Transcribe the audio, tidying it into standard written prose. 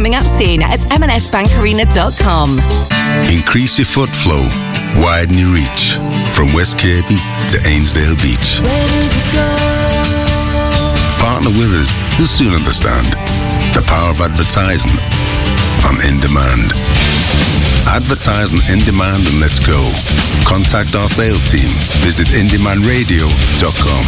coming up soon at M&SBankArena.com. Increase your foot flow, widen your reach, from West Kirby to Ainsdale Beach. Partner with us, you'll soon understand the power of advertising on In Demand. Advertising In Demand and let's go. Contact our sales team. Visit indemandradio.com.